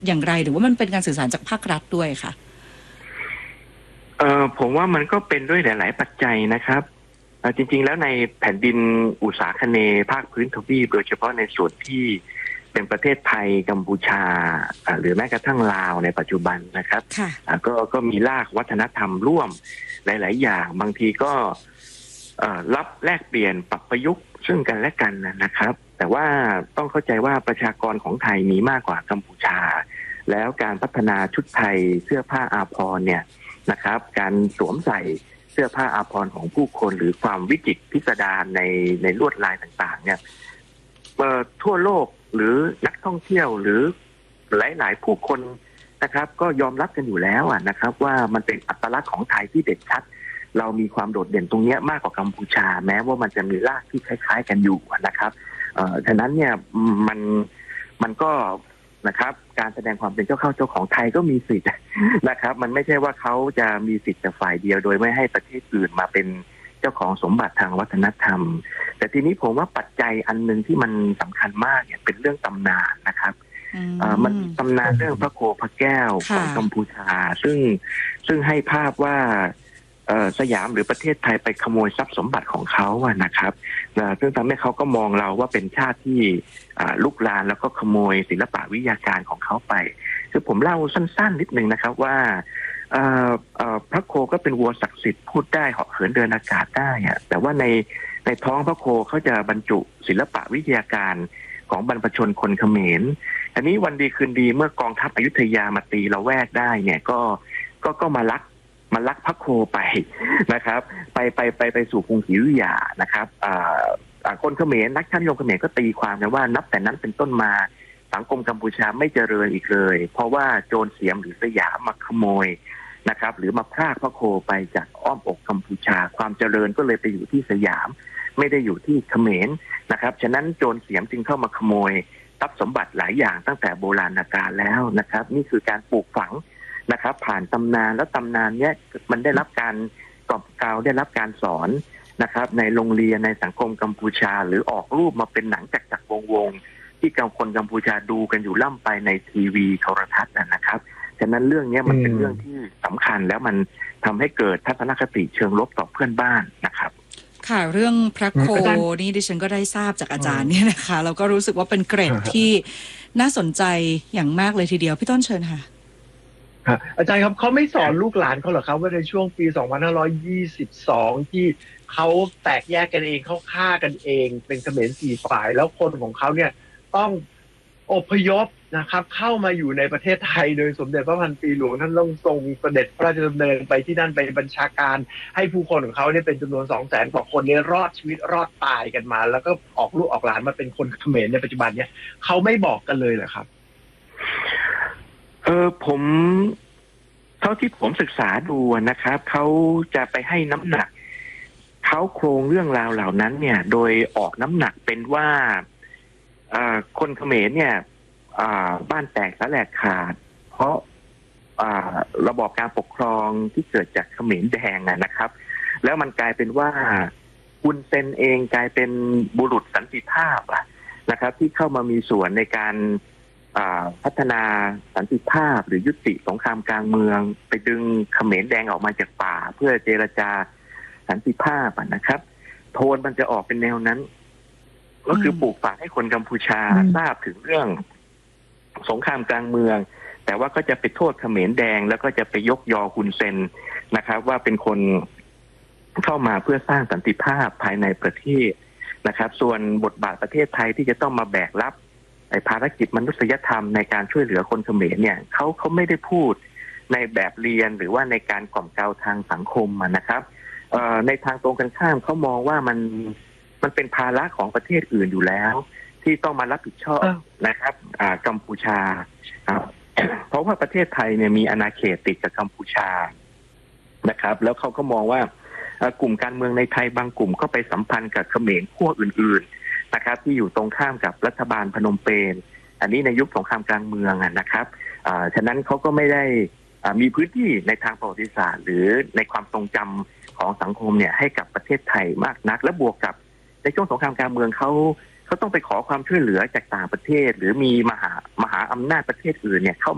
อย่างไรหรือว่ามันเป็นการสื่อสารจากภาครัฐด้วยค่ะผมว่ามันก็เป็นด้วยหลายๆปัจจัยนะครับจริงๆแล้วในแผ่นดินอุษาคเนย์ภาคพื้นทวีปโดยเฉพาะในส่วนที่เป็นประเทศไทยกัมพูชาหรือแม้กระทั่งลาวในปัจจุบันนะครับก็มีรากวัฒนธรรมร่วมหลายๆอย่างบางทีก็รับแลกเปลี่ยนปรับประยุกต์ซึ่งกันและกันนะครับแต่ว่าต้องเข้าใจว่าประชากรของไทยมีมากกว่ากัมพูชาแล้วการพัฒนาชุดไทยเสื้อผ้าอาภรณ์เนี่ยนะครับการสวมใส่เสื้อผ้าอาภรณ์ของผู้คนหรือความวิจิตรพิสดารในลวดลายต่างๆเนี่ยทั่วโลกหรือนักท่องเที่ยวหรือหลายๆผู้คนนะครับก็ยอมรับกันอยู่แล้วนะครับว่ามันเป็นอัตลักษณ์ของไทยที่เด่นชัดเรามีความโดดเด่นตรงนี้มากกว่ากัมพูชาแม้ว่ามันจะมีรากที่คล้ายๆกันอยู่นะครับฉะนั้นเนี่ยมันก็นะครับการแสดงความเป็นเจ้าเข้าเจ้าของไทยก็มีสิทธิ์นะครับมันไม่ใช่ว่าเขาจะมีสิทธิ์แต่ฝ่ายเดียวโดยไม่ให้ประเทศอื่นมาเป็นเจ้าของสมบัติทางวัฒนธรรมแต่ทีนี้ผมว่าปัจจัยอันหนึ่งที่มันสำคัญมากเนี่ยเป็นเรื่องตำนานนะครับมันมีตำนานเรื่องพระโคพระแก้วของกัมพูชาซึ่งให้ภาพว่าสยามหรือประเทศไทยไปขโมยทรัพย์สมบัติของเขานะครับซึ่งทำให้เขาก็มองเราว่าเป็นชาติที่ลุกลานแล้วก็ขโมยศิลปะวิทยาการของเขาไปคือผมเล่าสั้นๆนิดนึงนะครับว่าพระโคก็เป็นวัวศักดิ์สิทธิ์พูดได้เหาะเหินเดินอากาศได้แต่ว่าในท้องพระโคเขาจะบรรจุศิลปะวิทยาการของบรรพชนคนเขมรอันนี้วันดีคืนดีเมื่อกองทัพอยุธยามาตีละแวกได้เนี่ยก็มาลักพระโคไปนะครับไปสู่กรุงศรีอยุธยานะครับคนเขมรนักชาตินิยมเขมรก็ตีความกันว่านับแต่นั้นเป็นต้นมาสังคมกัมพูชาไม่เจริญอีกเลยเพราะว่าโจรเสียมหรือสยามมาขโมยนะครับหรือมาพรากพระโคไปจากอ้อมอกกัมพูชาความเจริญก็เลยไปอยู่ที่สยามไม่ได้อยู่ที่เขมรนะครับฉะนั้นโจรเสียมจึงเข้ามาขโมยทรัพย์สมบัติหลายอย่างตั้งแต่โบราณกาลแล้วนะครับนี่คือการปลูกฝังนะครับผ่านตำนานแล้วตำนานเนี้ยมันได้รับการกล่อมเกลาได้รับการสอนนะครับในโรงเรียนในสังคมกัมพูชาหรือออกรูปมาเป็นหนังจักรวงๆที่คนกัมพูชาดูกันอยู่ล่ำไปในทีวีโทรทัศน์นะครับฉะนั้นเรื่องนี้มันเป็นเรื่องที่สำคัญแล้วมันทำให้เกิดทัศนคติเชิงลบต่อเพื่อนบ้านนะครับค่ะเรื่องพระโคนี่ดิฉันก็ได้ทราบจากอาจารย์เนี่ยนะคะแล้วก็รู้สึกว่าเป็นเกร็ดที่น่าสนใจอย่างมากเลยทีเดียวพี่ต้นเชิญค่ะอาจารย์ครับเขาไม่สอนลูกหลานเขาเหรอครับว่าในช่วงปี 2522 ที่เขาแตกแยกกันเองเขาฆ่ากันเองเป็นเขมร4 ฝ่ายแล้วคนของเขาเนี่ยต้องอพยพนะครับเข้ามาอยู่ในประเทศไทยโดยสมเด็จพระพันปีหลวงท่านต้องทรงเสด็จพระราชดำเนินไปที่นั่นไปบัญชาการให้ผู้คนของเขาเนี่ยเป็นจำนวน 200,000 กว่าคนเนี่ยรอดชีวิตรอดตายกันมาแล้วก็ออกลูกออกหลานมาเป็นคนเขมรในปัจจุบันเนี่ยเขาไม่บอกกันเลยเหรอครับผมเท่าที่ผมศึกษาดูนะครับเขาจะไปให้น้ำหนักเขาโครงเรื่องราวเหล่านั้นเนี่ยโดยออกน้ำหนักเป็นว่าคนเขมรเนี่ยบ้านแตกสาแหลกขาดเพราะระบอบการปกครองที่เกิดจากเขมรแดงนะครับแล้วมันกลายเป็นว่าฮุนเซนเองกลายเป็นบุรุษสันติภาพนะครับที่เข้ามามีส่วนในการพัฒนาสันติภาพหรือยุติสงครามกลางเมืองไปดึงเขมรแดงออกมาจากป่าเพื่อเจรจาสันติภาพนะครับโทนมันจะออกเป็นแนวนั้นก็คือปลูกฝังให้คนกัมพูชาทราบถึงเรื่องสงครามกลางเมืองแต่ว่าก็จะไปโทษเขมรแดงแล้วก็จะไปยกยอฮุนเซนนะครับว่าเป็นคนเข้ามาเพื่อสร้างสันติภาพภายในประเทศนะครับส่วนบทบาทประเทศไทยที่จะต้องมาแบกรับภารกิจมนุษยธรรมในการช่วยเหลือคนเขมรเนี่ยเขาไม่ได้พูดในแบบเรียนหรือว่าในการกล่อมเกลาทางสังคมนะครับในทางตรงกันข้ามเขามองว่ามันเป็นภาระของประเทศอื่นอยู่แล้วที่ต้องมารับผิดชอบนะครับกัมพูชาเพราะว่าประเทศไทยเนี่ยมีอาณาเขตติดกับกัมพูชานะครับแล้วเขาก็มองว่ากลุ่มการเมืองในไทยบางกลุ่มก็ไปสัมพันธ์กับเขมรพวกอื่นๆนะครับที่อยู่ตรงข้ามกับรัฐบาลพนมเปญอันนี้ในยุคสงครามกลางเมืองนะครับฉะนั้นเขาก็ไม่ได้มีพื้นที่ในทางประวัติศาสตร์หรือในความทรงจำของสังคมเนี่ยให้กับประเทศไทยมากนักและบวกกับในช่วงสงครามกลางเมืองเขาต้องไปขอความช่วยเหลือจากต่างประเทศหรือมีมหาอำนาจประเทศอื่นเนี่ยเข้า